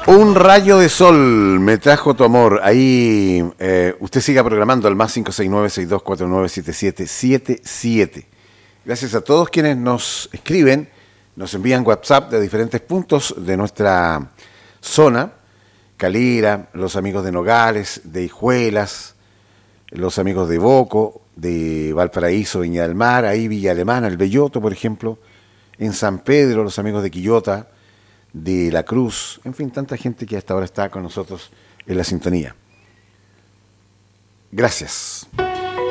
Un rayo de sol me trajo tu amor. Ahí usted siga programando al más 569-6249-7777. Gracias a todos quienes nos escriben, nos envían WhatsApp de diferentes puntos de nuestra zona. Calera, los amigos de Nogales, de Hijuelas, los amigos de Boco, de Valparaíso, Viña del Mar, ahí Villa Alemana, el Belloto, por ejemplo. En San Pedro, los amigos de Quillota, de La Cruz, en fin, tanta gente que hasta ahora está con nosotros en la sintonía. Gracias.